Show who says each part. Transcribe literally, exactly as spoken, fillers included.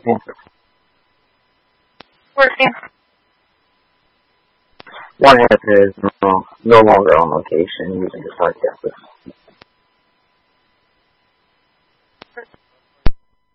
Speaker 1: looking?
Speaker 2: Working.
Speaker 1: One answer is no, no longer on location using the sarcasm.